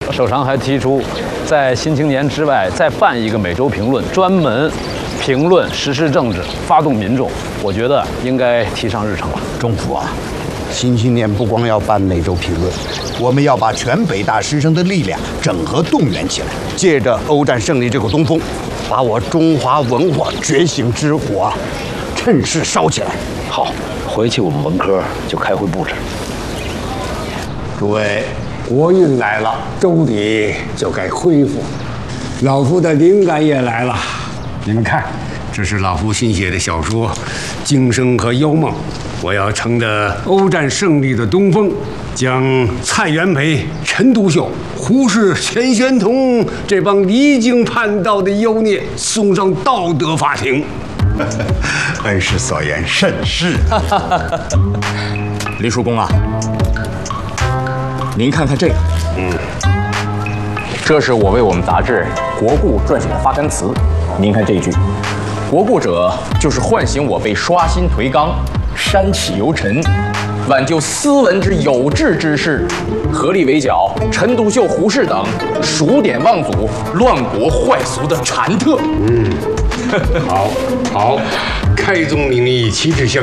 首长还提出，在《新青年》之外再办一个每周评论，专门评论时事政治，发动民众。我觉得应该提上日程了。 政府啊，新青年不光要办每周评论，我们要把全北大师生的力量整合动员起来，借着欧战胜利这股东风，把我中华文化觉醒之火趁势烧起来。 好，回去我们文科就开会布置。 诸位，国运来了，周礼就该恢复。老夫的灵感也来了，你们看，这是老夫新写的小说《惊声和幽梦》。我要乘着欧战胜利的东风，将蔡元培、陈独秀、胡适、钱玄同这帮离经叛道的妖孽送上道德法庭。 恩师所言甚是。 李叔公啊，您看看这个，这是我为我们杂志《国故》撰写的发刊词。您看这一句：“国故者，就是唤醒我辈刷新颓纲、删启由尘，挽救斯文之有志之士，合力围剿陈独秀、胡适等数典忘祖、乱国坏俗的馋特。” 好，开宗明义，旗帜相